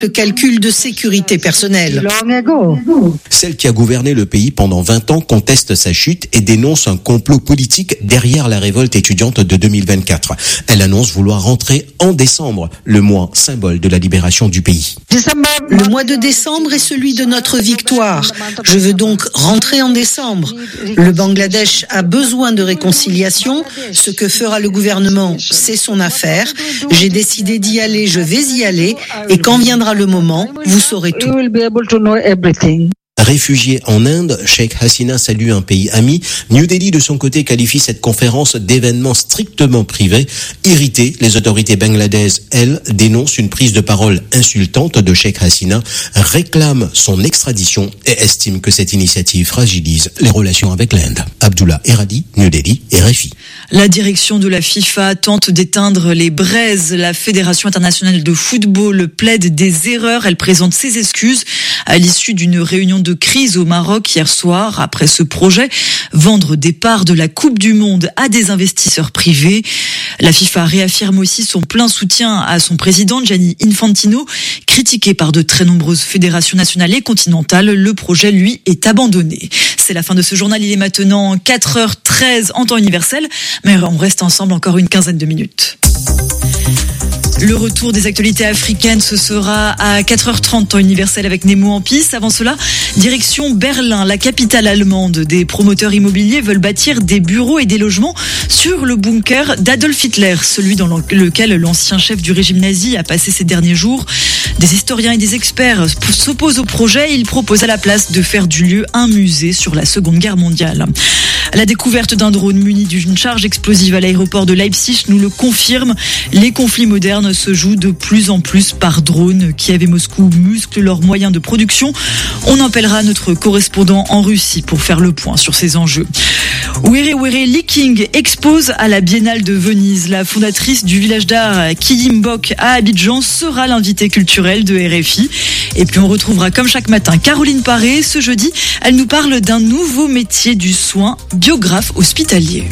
Le calcul de sécurité personnelle. Celle qui a gouverné le pays pendant 20 ans conteste sa chute et dénonce un complot politique derrière la révolte étudiante de 2024. Elle annonce vouloir rentrer en décembre, le mois symbole de la libération du pays. Le mois de décembre est celui de notre victoire. Je veux donc rentrer en décembre. Le Bangladesh a besoin de réconciliation. Ce que fera le gouvernement, c'est son affaire. J'ai décidé d'y aller, je vais y aller. Et quand viendra le moment, vous saurez tout. Réfugiée en Inde, Sheikh Hasina salue un pays ami. New Delhi, de son côté, qualifie cette conférence d'événement strictement privé. Irritées, les autorités bangladaises, elles, dénoncent une prise de parole insultante de Sheikh Hasina, réclament son extradition et estiment que cette initiative fragilise les relations avec l'Inde. Abdullah Eradi, New Delhi, RFI. La direction de la FIFA tente d'éteindre les braises. La Fédération internationale de football plaide des erreurs. Elle présente ses excuses à l'issue d'une réunion de crise au Maroc hier soir. Après ce projet, vendre des parts de la Coupe du Monde à des investisseurs privés. La FIFA réaffirme aussi son plein soutien à son président Gianni Infantino. Critiqué par de très nombreuses fédérations nationales et continentales, le projet, lui, est abandonné. C'est la fin de ce journal. Il est maintenant 4h13 en temps universel. Mais on reste ensemble encore une quinzaine de minutes. Le retour des actualités africaines, ce sera à 4h30 temps universel avec Nemo Ampis. Avant cela, direction Berlin, la capitale allemande. Des promoteurs immobiliers veulent bâtir des bureaux et des logements sur le bunker d'Adolf Hitler, celui dans lequel l'ancien chef du régime nazi a passé ses derniers jours. Des historiens et des experts s'opposent au projet. Ils proposent à la place de faire du lieu un musée sur la Seconde Guerre mondiale. La découverte d'un drone muni d'une charge explosive à l'aéroport de Leipzig nous le confirme. Les conflits modernes se jouent de plus en plus par drone. Kiev et Moscou musclent leurs moyens de production. On appellera notre correspondant en Russie pour faire le point sur ces enjeux. Were Lee King expose à la Biennale de Venise. La fondatrice du village d'art Kiyimbok à Abidjan sera l'invitée culturelle de RFI. Et puis on retrouvera comme chaque matin Caroline Paré. Ce jeudi, elle nous parle d'un nouveau métier du soin, biographe hospitalier.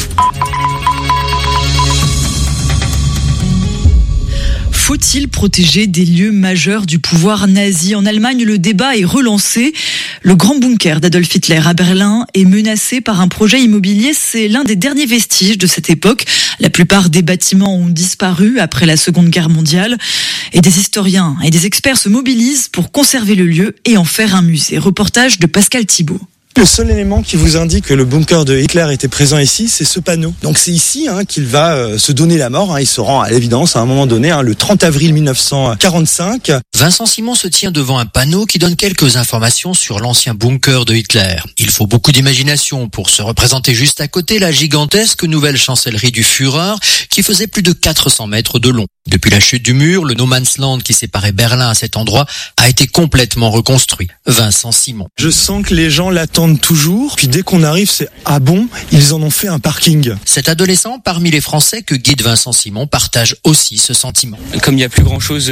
Faut-il protéger des lieux majeurs du pouvoir nazi ? En Allemagne, le débat est relancé. Le grand bunker d'Adolf Hitler à Berlin est menacé par un projet immobilier. C'est l'un des derniers vestiges de cette époque. La plupart des bâtiments ont disparu après la Seconde Guerre mondiale. Et des historiens et des experts se mobilisent pour conserver le lieu et en faire un musée. Reportage de Pascal Thibault. Le seul élément qui vous indique que le bunker de Hitler était présent ici, c'est ce panneau. Donc c'est ici qu'il va se donner la mort. Il se rend à l'évidence à un moment donné, le 30 avril 1945. Vincent Simon se tient devant un panneau qui donne quelques informations sur l'ancien bunker de Hitler. Il faut beaucoup d'imagination pour se représenter juste à côté la gigantesque nouvelle chancellerie du Führer qui faisait plus de 400 mètres de long. Depuis la chute du mur, le No Man's Land qui séparait Berlin à cet endroit a été complètement reconstruit. Vincent Simon. Je sens que les gens l'attendent toujours, puis dès qu'on arrive, c'est « Ah bon, ils en ont fait un parking ». Cet adolescent, parmi les Français que guide Vincent Simon, partage aussi ce sentiment. Comme il n'y a plus grand-chose